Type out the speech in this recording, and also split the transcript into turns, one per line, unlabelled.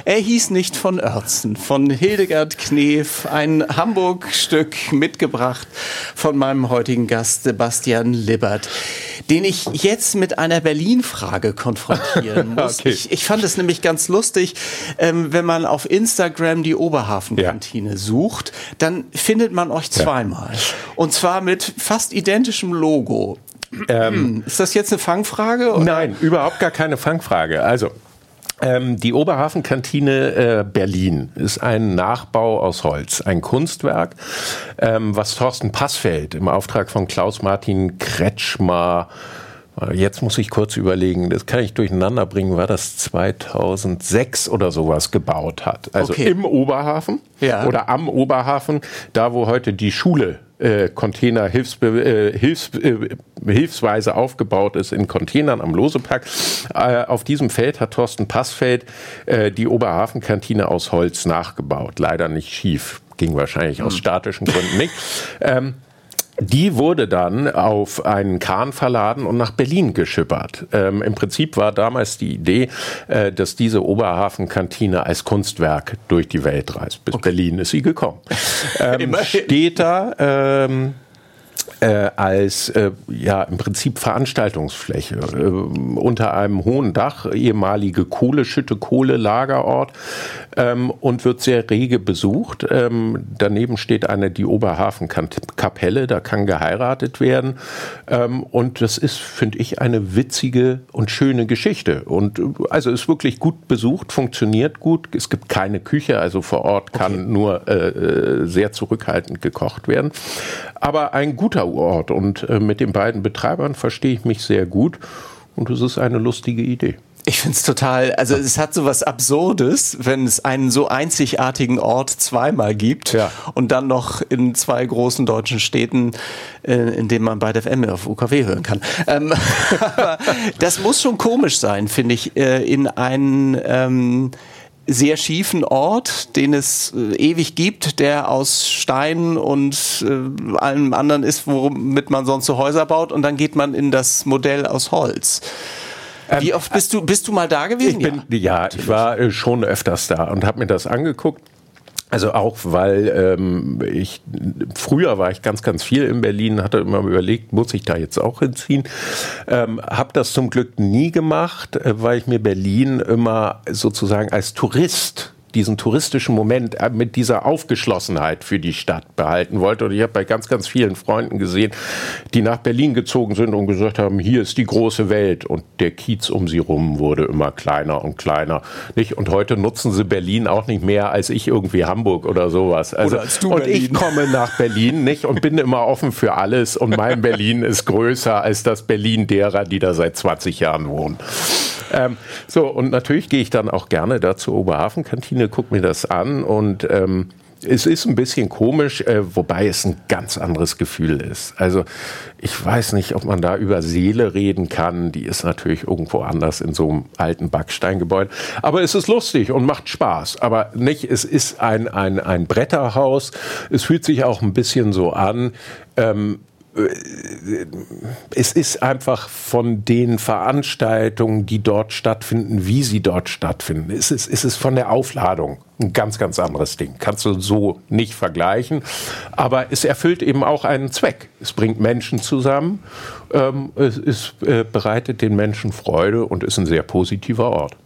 Er hieß nicht von Oertzen, von Hildegard Knef, ein Hamburg-Stück mitgebracht von meinem heutigen Gast Sebastian Libbert, den ich jetzt mit einer Berlin-Frage konfrontieren muss.
Okay.
Ich fand es nämlich ganz lustig, wenn man auf Instagram die Oberhafenkantine sucht, dann findet man euch zweimal. Und zwar mit fast identischem Logo. Ist das jetzt eine Fangfrage? Oder?
Nein, überhaupt gar keine Fangfrage. Also, die Oberhafenkantine Berlin ist ein Nachbau aus Holz, ein Kunstwerk, was Thorsten Passfeld im Auftrag von Klaus-Martin Kretschmer, jetzt muss ich kurz überlegen, das kann ich durcheinander bringen, war das 2006 oder sowas gebaut hat. Also im Oberhafen oder am Oberhafen, da wo heute die Schule Container hilfsweise aufgebaut ist in Containern am Losepark. Auf diesem Feld hat Thorsten Passfeld die Oberhafenkantine aus Holz nachgebaut. Leider nicht schief, ging wahrscheinlich aus statischen Gründen nicht. Die wurde dann auf einen Kahn verladen und nach Berlin geschippert. Im Prinzip war damals die Idee, dass diese Oberhafenkantine als Kunstwerk durch die Welt reist. Bis Berlin ist sie gekommen. Steht da als im Prinzip Veranstaltungsfläche unter einem hohen Dach, ehemalige Kohlelagerort, und wird sehr rege besucht. Daneben steht die Oberhafenkapelle, da kann geheiratet werden, und das ist, finde ich, eine witzige und schöne Geschichte und also ist wirklich gut besucht, funktioniert gut, es gibt keine Küche, also vor Ort kann nur sehr zurückhaltend gekocht werden, aber ein guter Ort und mit den beiden Betreibern verstehe ich mich sehr gut und es ist eine lustige Idee.
Ich finde es total, also es hat so was Absurdes, wenn es einen so einzigartigen Ort zweimal gibt und dann noch in zwei großen deutschen Städten, in denen man bei FM auf UKW hören kann. Aber das muss schon komisch sein, finde ich, in einen sehr schiefen Ort, den es ewig gibt, der aus Stein und allem anderen ist, womit man sonst so Häuser baut, und dann geht man in das Modell aus Holz. Wie oft bist du mal da gewesen?
Ich war schon öfters da und habe mir das angeguckt. Also auch, weil früher war ich ganz, ganz viel in Berlin, hatte immer überlegt, muss ich da jetzt auch hinziehen? Habe das zum Glück nie gemacht, weil ich mir Berlin immer sozusagen als Tourist, diesen touristischen Moment mit dieser Aufgeschlossenheit für die Stadt behalten wollte. Und ich habe bei ganz, ganz vielen Freunden gesehen, die nach Berlin gezogen sind und gesagt haben, hier ist die große Welt. Und der Kiez um sie rum wurde immer kleiner und kleiner. Nicht? Und heute nutzen sie Berlin auch nicht mehr als ich irgendwie Hamburg oder sowas. Also,
oder als du
und
Berlin.
Ich komme nach Berlin nicht und bin immer offen für alles. Und mein Berlin ist größer als das Berlin derer, die da seit 20 Jahren wohnen. Und natürlich gehe ich dann auch gerne da zur Oberhafenkantine, gucke mir das an und es ist ein bisschen komisch, wobei es ein ganz anderes Gefühl ist. Also ich weiß nicht, ob man da über Seele reden kann. Die ist natürlich irgendwo anders in so einem alten Backsteingebäude. Aber es ist lustig und macht Spaß. Aber nicht, es ist ein Bretterhaus. Es fühlt sich auch ein bisschen so an. Es ist einfach von den Veranstaltungen, die dort stattfinden, wie sie dort stattfinden. Es ist von der Aufladung ein ganz, ganz anderes Ding. Kannst du so nicht vergleichen. Aber es erfüllt eben auch einen Zweck. Es bringt Menschen zusammen. Es bereitet den Menschen Freude und ist ein sehr positiver Ort.